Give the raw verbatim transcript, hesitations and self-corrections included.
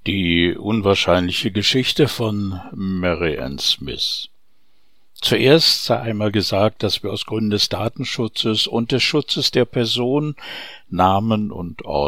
Die unwahrscheinliche Geschichte von Mary Ann Smith. Zuerst sei einmal gesagt, dass wir aus Gründen des Datenschutzes und des Schutzes der Person Namen und Orte